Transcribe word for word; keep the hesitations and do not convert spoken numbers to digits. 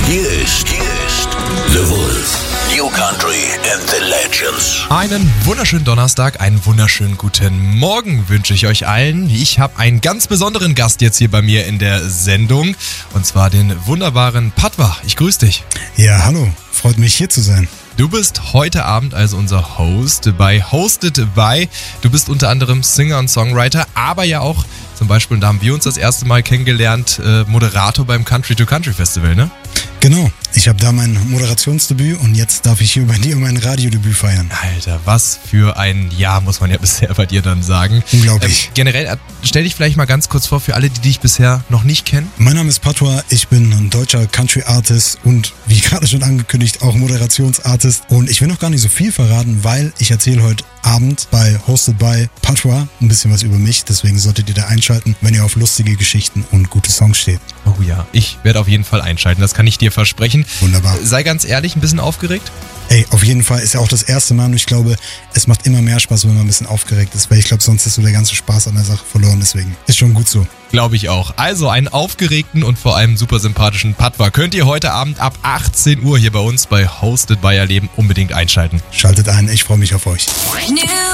Hier ist, hier ist The Wolf. New Country and the Legends. Einen wunderschönen Donnerstag, einen wunderschönen guten Morgen wünsche ich euch allen. Ich habe einen ganz besonderen Gast jetzt hier bei mir in der Sendung. Und zwar den wunderbaren Patwa. Ich grüße dich. Ja, hallo. Freut mich, hier zu sein. Du bist heute Abend also unser Host bei Hosted by. Du bist unter anderem Singer und Songwriter, aber ja auch zum Beispiel, und da haben wir uns das erste Mal kennengelernt, äh, Moderator beim Country to Country Festival, ne? Genau, ich habe da mein Moderationsdebüt und jetzt darf ich hier bei dir mein Radiodebüt feiern. Alter, was für ein Jahr, muss man ja bisher bei dir dann sagen. Unglaublich. Ähm, generell, äh, stell dich vielleicht mal ganz kurz vor für alle, die dich bisher noch nicht kennen. Mein Name ist Patwa, ich bin ein deutscher Country-Artist und wie gerade schon angekündigt auch Moderationsartist. Und ich will noch gar nicht so viel verraten, weil ich erzähle heute Abend bei Hosted by Patwa ein bisschen was über mich. Deswegen solltet ihr da einschalten, wenn ihr auf lustige Geschichten und gute Songs steht. Oh ja, ich werde auf jeden Fall einschalten, das kann ich dir versprechen. Wunderbar. Sei ganz ehrlich, ein bisschen aufgeregt? Ey, auf jeden Fall ist ja auch das erste Mal und ich glaube, es macht immer mehr Spaß, wenn man ein bisschen aufgeregt ist, weil ich glaube, sonst ist so der ganze Spaß an der Sache verloren, deswegen ist schon gut so. Glaube ich auch. Also einen aufgeregten und vor allem super sympathischen Patwa könnt ihr heute Abend ab achtzehn Uhr hier bei uns bei Hosted by Erleben unbedingt einschalten. Schaltet ein, ich freue mich auf euch. New